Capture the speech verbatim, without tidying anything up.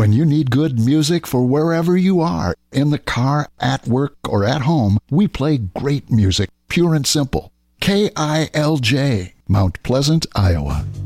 When you need good music for wherever you are, in the car, at work, or at home, we play great music, pure and simple. K I L J, Mount Pleasant, Iowa.